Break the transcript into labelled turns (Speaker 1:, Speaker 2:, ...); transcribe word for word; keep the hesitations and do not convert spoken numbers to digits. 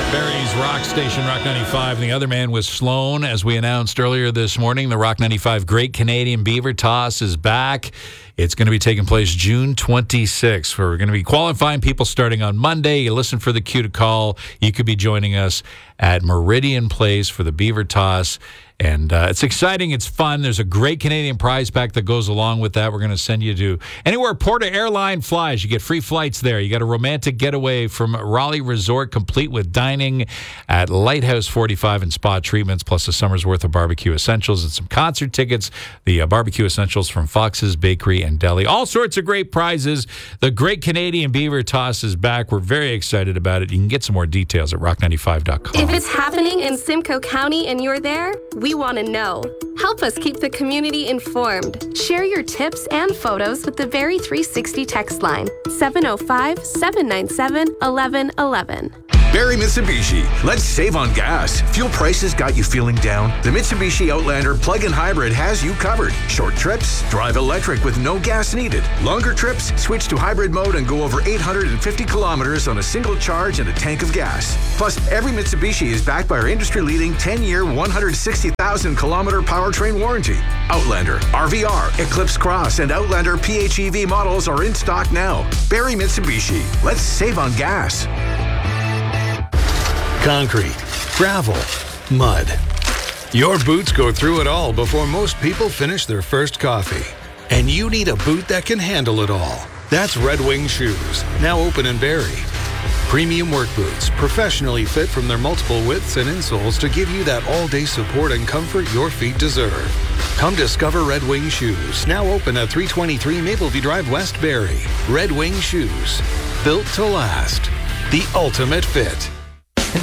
Speaker 1: Barry's Rock Station, Rock ninety-five. And the other man was Sloan. As we announced earlier this morning, the Rock ninety-five Great Canadian Beaver Toss is back. It's going to be taking place June twenty-sixth. We're going to be qualifying people starting on Monday. You listen for the cue to call. You could be joining us at Meridian Place for the Beaver Toss. And uh, it's exciting. It's fun. There's a great Canadian prize pack that goes along with that. We're going to send you to anywhere Porta Airline flies. You get free flights there. You got a romantic getaway from Raleigh Resort, complete with dining at Lighthouse forty-five and spa treatments, plus a summer's worth of barbecue essentials and some concert tickets. The uh, barbecue essentials from Fox's Bakery and Deli. All sorts of great prizes. The Great Canadian Beaver Toss is back. We're very excited about it. You can get some more details at rock ninety-five dot com.
Speaker 2: If it's happening in Simcoe County and you're there, we want to know. Help us keep the community informed. Share your tips and photos with the Barrie three sixty text line, seven oh five, seven nine seven, one one one one.
Speaker 3: Barrie Mitsubishi. Let's save on gas. Fuel prices got you feeling down? The Mitsubishi Outlander plug-in hybrid has you covered. Short trips, drive electric with no gas needed. Longer trips, switch to hybrid mode and go over eight hundred fifty kilometers on a single charge and a tank of gas. Plus, every Mitsubishi is backed by our industry-leading ten-year, one hundred sixty thousand kilometer powertrain warranty. Outlander, R V R, Eclipse Cross, and Outlander P H E V models are in stock now. Barrie Mitsubishi. Let's save on gas.
Speaker 4: Concrete, gravel, mud. Your boots go through it all before most people finish their first coffee. And you need a boot that can handle it all. That's Red Wing Shoes, now open in Barrie. Premium work boots, professionally fit from their multiple widths and insoles to give you that all-day support and comfort your feet deserve. Come discover Red Wing Shoes, now open at three twenty-three Mapleview Drive, West Barrie. Red Wing Shoes, built to last. The ultimate fit.